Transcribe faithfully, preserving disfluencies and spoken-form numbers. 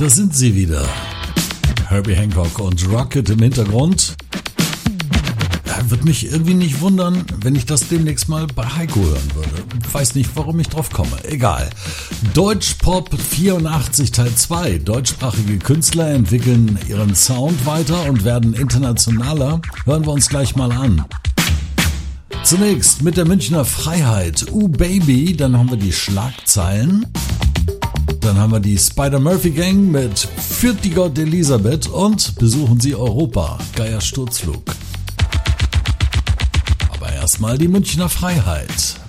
Da sind sie wieder. Herbie Hancock und Rocket im Hintergrund. Ja, würde mich irgendwie nicht wundern, wenn ich das demnächst mal bei Heiko hören würde. Weiß nicht, warum ich drauf komme. Egal. Deutschpop vierundachtzig Teil zwei. Deutschsprachige Künstler entwickeln ihren Sound weiter und werden internationaler. Hören wir uns gleich mal an. Zunächst mit der Münchner Freiheit. Uh Baby, dann haben wir die Schlagzeilen. Dann haben wir die Spider-Murphy-Gang mit Führt die Gott Elisabeth und Besuchen Sie Europa, Geier Sturzflug. Aber erstmal die Münchner Freiheit.